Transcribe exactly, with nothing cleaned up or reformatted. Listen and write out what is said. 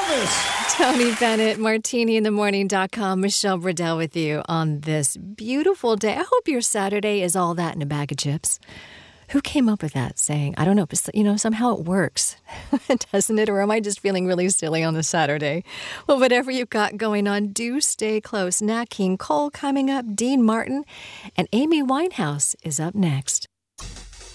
Elvis. Tony Bennett, martini in the morning dot com. Michelle Bradell with you on this beautiful day. I hope your Saturday is all that in a bag of chips. Who came up with that saying? I don't know, but you know, somehow it works, doesn't it? Or am I just feeling really silly on the Saturday? Well, whatever you've got going on, do stay close. Nat King Cole coming up, Dean Martin, and Amy Winehouse is up next.